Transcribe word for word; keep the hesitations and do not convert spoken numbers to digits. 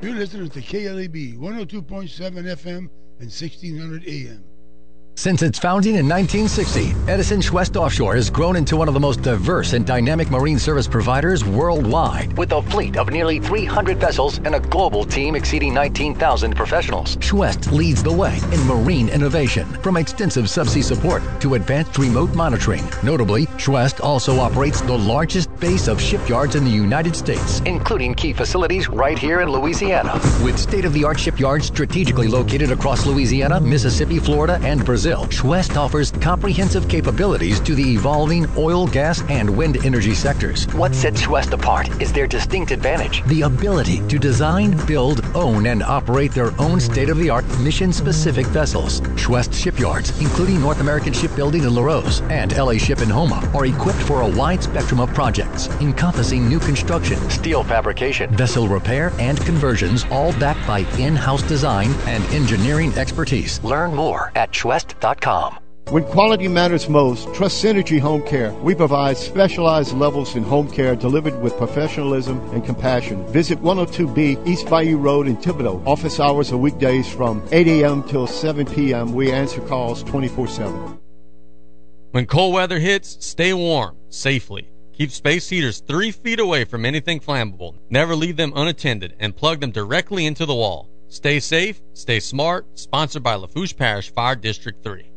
You're listening to K L A B one oh two point seven F M and sixteen hundred A M. Since its founding in nineteen sixty, Edison Schwest Offshore has grown into one of the most diverse and dynamic marine service providers worldwide. With a fleet of nearly three hundred vessels and a global team exceeding nineteen thousand professionals, Schwest leads the way in marine innovation, from extensive subsea support to advanced remote monitoring. Notably, Schwest also operates the largest base of shipyards in the United States, including key facilities right here in Louisiana. With state-of-the-art shipyards strategically located across Louisiana, Mississippi, Florida, and Brazil, Schwest offers comprehensive capabilities to the evolving oil, gas, and wind energy sectors. What sets Schwest apart is their distinct advantage: the ability to design, build, own, and operate their own state-of-the-art mission-specific vessels. Schwest shipyards, including North American Shipbuilding in LaRose and L A Ship in Houma, are equipped for a wide spectrum of projects, encompassing new construction, steel fabrication, vessel repair, and conversions, all backed by in-house design and engineering expertise. Learn more at Schwest dot com. When quality matters most, trust Synergy Home Care. We provide specialized levels in home care delivered with professionalism and compassion. Visit one oh two B East Bayou Road in Thibodaux. Office hours are weekdays from eight a.m. till seven p.m. We answer calls twenty-four seven. When cold weather hits, stay warm safely. Keep space heaters three feet away from anything flammable. Never leave them unattended and plug them directly into the wall. Stay safe, stay smart. Sponsored by Lafourche Parish Fire District three.